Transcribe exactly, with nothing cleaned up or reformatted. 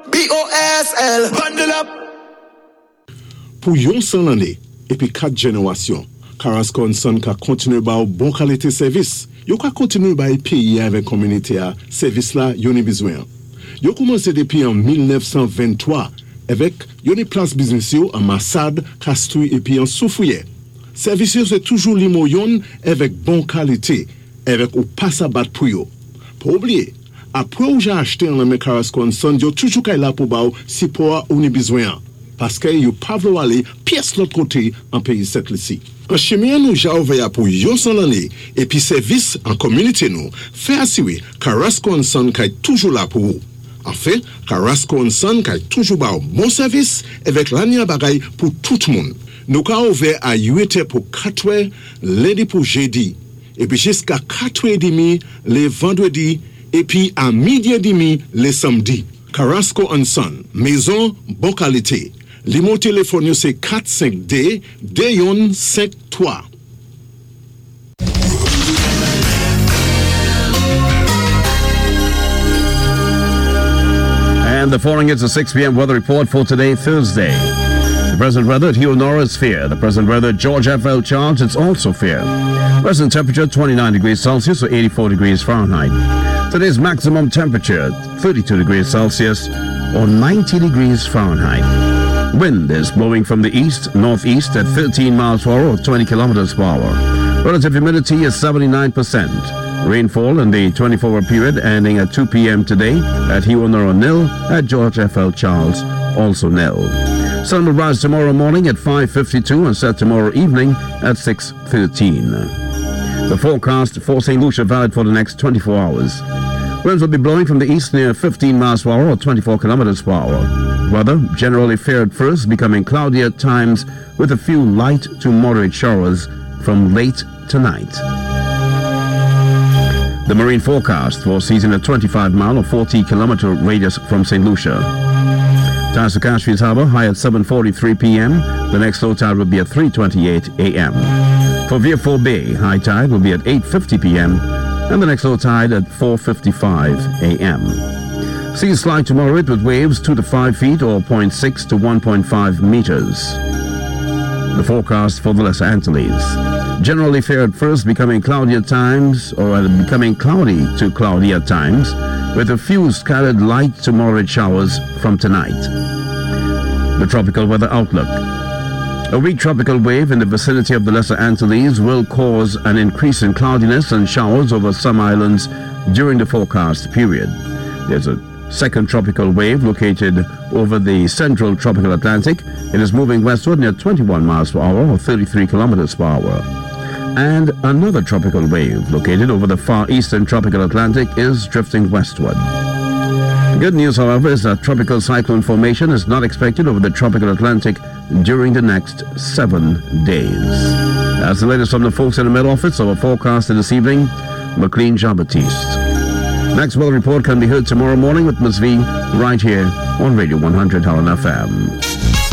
B O S L, bundle up. Pour yon cent l'année, et puis quatre générations, Carrasco and Son ka continue ba ou bon qualité service. Yo ka continue ba payer avec communauté a service là yon besoin. Yo commencé depuis en dix-neuf cent vingt-trois avec yon place business yo en Massad, Castouille et puis en Soufouye. Service yo c'est toujours limoyon avec bon qualité, avec ou pas à battre pour yo. Pour oublier, après ou j'ai acheté un lame Carrasco and Son, yo toujours kay là pour ba ou si pour ou ni besoin. Parce que yo pas vouloir aller pièce l'autre côté en pays cette ici. En chemin nous j'ai ouvert pour yon cent l'année et puis service en communauté nous fait assurer Carrasco and Son kay toujours là pour vous. En fait, Carrasco and Son kay toujours ba bon service avec l'année bagay pour tout le monde. Nous ka ouvert à huit heures pour quatre heures lundi pour jeudi et puis jusqu'à quatre heures trente les vendredis et puis à midi et demi les samedis. Carrasco and Son, maison bonne qualité. Le mon téléphone c'est quatre cinq D Dayon cinq trois. And the following is a six p.m. weather report for today, Thursday. The present weather at Hewanora is fair. The present weather at George F L Charles, it's also fair. Present temperature twenty-nine degrees Celsius or eighty-four degrees Fahrenheit. Today's maximum temperature thirty-two degrees Celsius or ninety degrees Fahrenheit. Wind is blowing from the east, northeast at thirteen miles per hour or twenty kilometers per hour. Relative humidity is seventy-nine percent. Rainfall in the twenty-four hour period ending at two p.m. today at Hewanora nil, at George F L Charles also nil. Sun will rise tomorrow morning at five fifty-two and set tomorrow evening at six thirteen. The forecast for Saint Lucia valid for the next twenty-four hours. Winds will be blowing from the east near fifteen miles per hour or twenty-four kilometers per hour. Weather generally fair at first, becoming cloudy at times with a few light to moderate showers from late tonight. The marine forecast for season a twenty-five mile or forty kilometer radius from Saint Lucia. Tides to Cashfields Harbour high at seven forty-three p.m. The next low tide will be at three twenty-eight a.m. For Vieux-Fort Bay, high tide will be at eight fifty p.m. and the next low tide at four fifty-five a.m. Seas slight to moderate with waves two to five feet or zero point six to one point five meters. The forecast for the Lesser Antilles. Generally fair at first, becoming cloudy at times, or becoming cloudy to cloudy at times, with a few scattered light to moderate showers from tonight. The tropical weather outlook. A weak tropical wave in the vicinity of the Lesser Antilles will cause an increase in cloudiness and showers over some islands during the forecast period. There's a second tropical wave located over the central tropical Atlantic. It is moving westward near twenty-one miles per hour or thirty-three kilometers per hour. And another tropical wave located over the far eastern tropical Atlantic is drifting westward. Good news, however, is that tropical cyclone formation is not expected over the tropical Atlantic during the next seven days. That's the latest from the folks in the Met Office. Our forecast this evening, McLean Jean-Baptiste. Next weather report can be heard tomorrow morning with Miz V right here on Radio one hundred Holland F M.